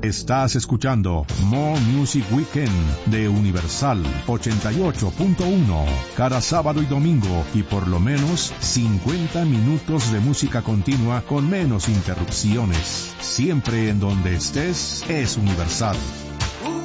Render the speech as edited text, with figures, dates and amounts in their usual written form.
Estás escuchando More Music Weekend de Universal 88.1, cada sábado y domingo, y por lo menos 50 minutos de música continua con menos interrupciones. Siempre en donde estés es Universal.